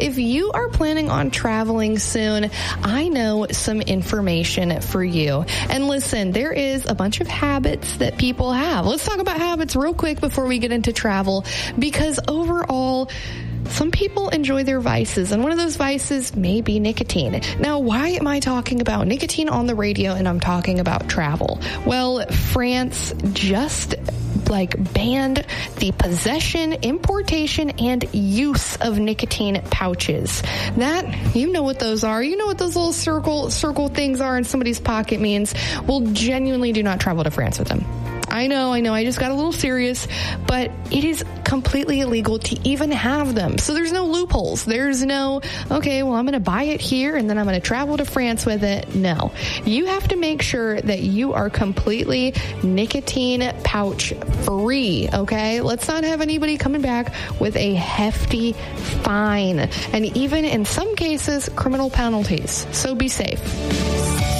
if you are planning on traveling soon, I know some information for you. And listen, there is a bunch of habits that people have. Let's talk about habits real quick before we get into travel, because overall, some people enjoy their vices, and one of those vices may be nicotine. Now, why am I talking about nicotine on the radio and I'm talking about travel? Well, France just banned the possession, importation, and use of nicotine pouches. That, you know what those are. You know what those little circle things are in somebody's pocket means. Well, genuinely do not travel to France with them. I know, I just got a little serious, but it is completely illegal to even have them. So there's no loopholes. There's no, okay, well, I'm going to buy it here and then I'm going to travel to France with it. No. You have to make sure that you are completely nicotine pouch free, okay? Let's not have anybody coming back with a hefty fine and even in some cases, criminal penalties. So be safe.